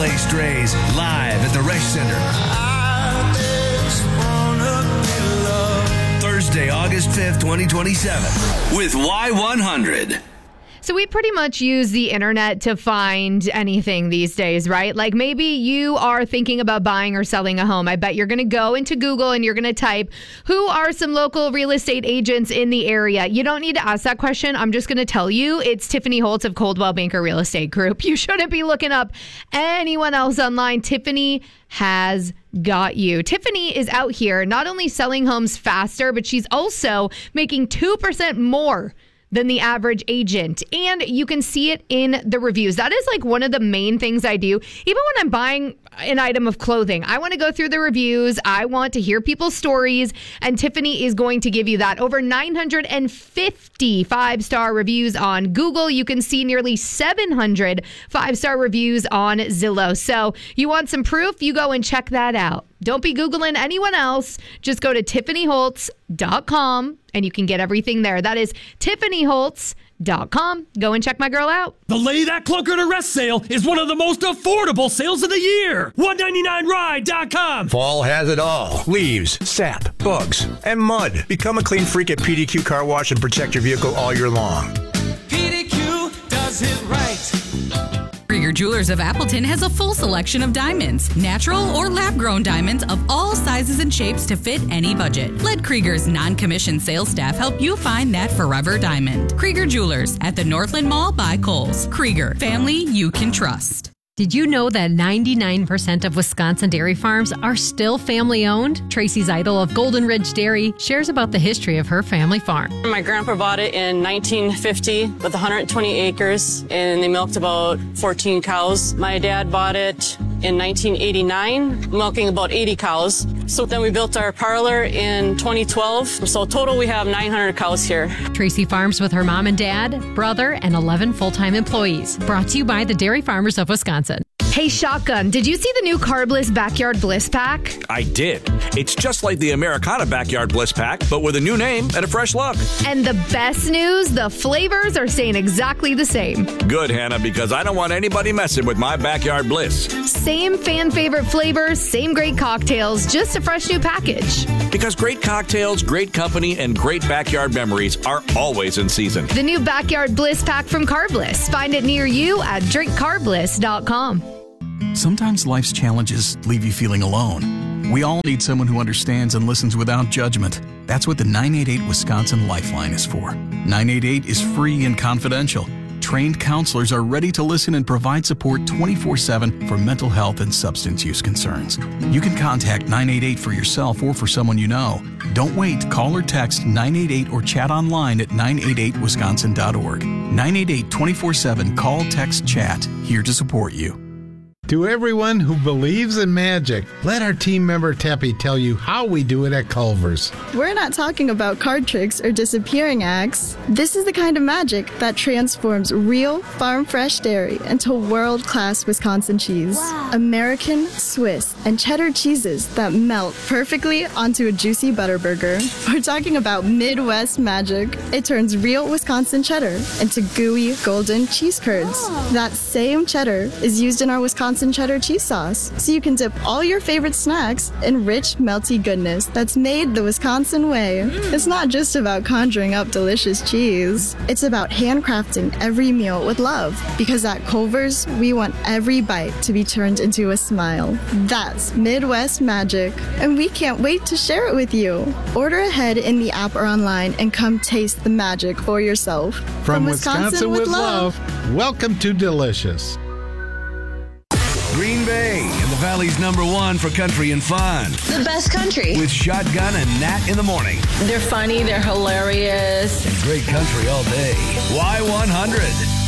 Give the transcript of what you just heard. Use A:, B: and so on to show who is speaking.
A: LA Strays live at the Resch Center. Thursday, August 5th, 2027 with Y100.
B: So we pretty much use the internet to find anything these days, right? Like maybe you are thinking about buying or selling a home. I bet you're going to go into Google and you're going to type, who are some local real estate agents in the area? You don't need to ask that question. I'm just going to tell you it's Tiffany Holtz of Coldwell Banker Real Estate Group. You shouldn't be looking up anyone else online. Tiffany has got you. Tiffany is out here not only selling homes faster, but she's also making 2% more than the average agent. And you can see it in the reviews. That is like one of the main things I do. Even when I'm buying an item of clothing, I want to go through the reviews. I want to hear people's stories. And Tiffany is going to give you that. Over 950 five-star reviews on Google. You can see nearly 700 five-star reviews on Zillow. So you want some proof? You go and check that out. Don't be Googling anyone else. Just go to TiffanyHoltz.com and you can get everything there. That is TiffanyHoltz.com. Go and check my girl out.
C: The Lay That Clunker to Rest sale is one of the most affordable sales of the year. $199ride.com.
D: Fall has it all. Leaves, sap, bugs, and mud. Become a clean freak at PDQ Car Wash and protect your vehicle all year long.
E: PDQ does it right.
F: Krieger Jewelers of Appleton has a full selection of diamonds, natural or lab-grown diamonds of all sizes and shapes to fit any budget. Let Krieger's non-commissioned sales staff help you find that forever diamond. Krieger Jewelers at the Northland Mall by Kohl's. Krieger, family you can trust.
G: Did you know that 99% of Wisconsin dairy farms are still family-owned? Tracy Zeidel of Golden Ridge Dairy shares about the history of her family farm.
H: My grandpa bought it in 1950 with 120 acres, and they milked about 14 cows. My dad bought it in 1989, milking about 80 cows. So then we built our parlor in 2012. So total we have 900 cows here.
G: Tracy farms with her mom and dad, brother, and 11 full-time employees. Brought to you by the Dairy Farmers of Wisconsin.
B: Hey, Shotgun, did you see the new Carbless Backyard Bliss Pack?
I: I did. It's just like the Americana Backyard Bliss Pack, but with a new name and a fresh look.
B: And the best news, the flavors are staying exactly the same.
I: Good, Hannah, because I don't want anybody messing with my Backyard Bliss.
B: Same fan favorite flavors, same great cocktails, just a fresh new package.
I: Because great cocktails, great company, and great backyard memories are always in season.
B: The new Backyard Bliss Pack from Carbliss. Find it near you at drinkcarbliss.com.
J: Sometimes life's challenges leave you feeling alone. We all need someone who understands and listens without judgment. That's what the 988 Wisconsin Lifeline is for. 988 is free and confidential. Trained counselors are ready to listen and provide support 24/7 for mental health and substance use concerns. You can contact 988 for yourself or for someone you know. Don't wait. Call or text 988 or chat online at 988wisconsin.org. 988 24/7. Call, text, chat. Here to support you.
K: To everyone who believes in magic, let our team member Teppy tell you how we do it at Culver's.
L: We're not talking about card tricks or disappearing acts. This is the kind of magic that transforms real, farm-fresh dairy into world-class Wisconsin cheese. Wow. American, Swiss, and cheddar cheeses that melt perfectly onto a juicy butter burger. We're talking about Midwest magic. It turns real Wisconsin cheddar into gooey, golden cheese curds. Oh. That same cheddar is used in our Wisconsin cheddar cheese sauce, so you can dip all your favorite snacks in rich, melty goodness that's made the Wisconsin way. It's not just about conjuring up delicious cheese. It's about handcrafting every meal with love, because at Culver's, we want every bite to be turned into a smile. That's Midwest magic, and we can't wait to share it with you. Order ahead in the app or online and come taste the magic for yourself.
K: From Wisconsin with love, welcome to Delicious.
A: Green Bay and the Valley's #1 for country and fun.
M: The best country.
A: With Shotgun and Nat in the morning.
M: They're funny, they're hilarious.
A: And great country all day. Y100.